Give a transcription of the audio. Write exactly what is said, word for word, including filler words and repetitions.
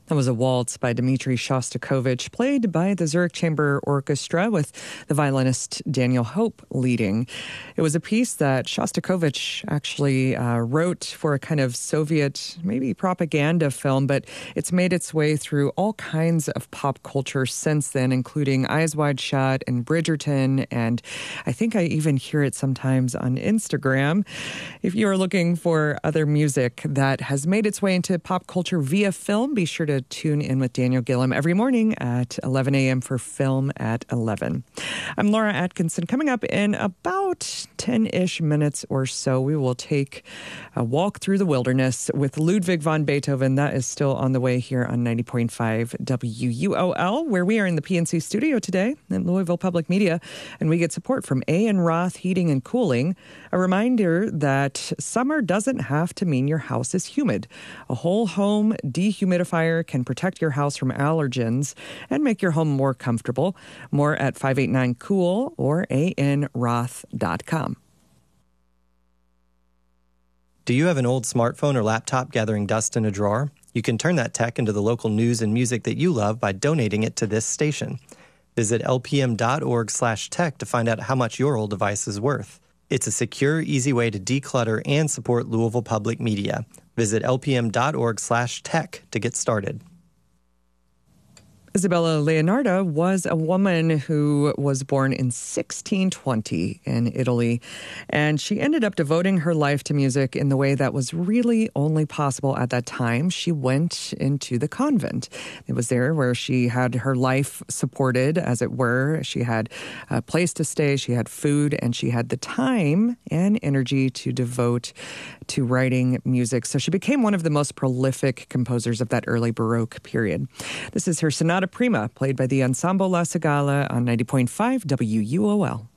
That was a waltz by Dmitri Shostakovich, played by the Zurich Chamber Orchestra with the violinist Daniel Hope leading. It was a piece that Shostakovich actually uh, wrote for a kind of Soviet, maybe propaganda film, but it's made its way through all kinds of pop culture since then, including Eyes Wide Shut and Bridgerton, and I think I even hear it sometimes on Instagram. If you are looking for other music that has made its way into pop culture via film, be sure to tune in with Daniel Gillum every morning at eleven a.m. for Film at eleven. I'm Laura Atkinson. Coming up in about ten-ish minutes or so, we will take a walk through the wilderness with Ludwig van Beethoven. That is still on the way here on ninety point five W U O L, where we are in the P N C studio today at Louisville Public Media, and we get support from A and Roth Heating and Cooling. A reminder that summer doesn't have to mean your house is humid. A whole home dehumidifier can protect your house from allergens and make your home more comfortable. More at five eight nine cool or a n roth dot com. Do you have an old smartphone or laptop gathering dust in a drawer? You can turn that tech into the local news and music that you love by donating it to this station. Visit l p m dot org slash tech to find out how much your old device is worth. It's a secure, easy way to declutter and support Louisville Public Media. Visit l p m dot org slash tech to get started. Isabella Leonarda was a woman who was born in sixteen twenty in Italy, and she ended up devoting her life to music in the way that was really only possible at that time. She went into the convent. It was there where she had her life supported, as it were. She had a place to stay, she had food, and she had the time and energy to devote to writing music. So she became one of the most prolific composers of that early Baroque period. This is her Sonata Prima, played by the Ensemble La Cigala on ninety point five W U O L.